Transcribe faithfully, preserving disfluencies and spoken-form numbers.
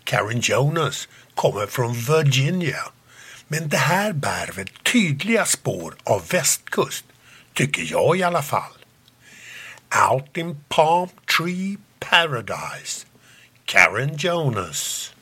Karen Jonas kommer från Virginia. Men det här bär väl tydliga spår av västkust, tycker jag i alla fall. Out in Palm Tree Paradise, Karen Jonas.